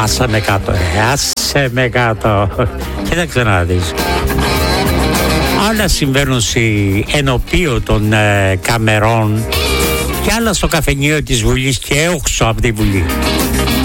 Άσε με κάτω, άσε με κάτω. Κοίταξε να δεις. Άλλα συμβαίνουν ενωπείο των καμερών και άλλα στο καφενείο της Βουλής και έξω από τη Βουλή.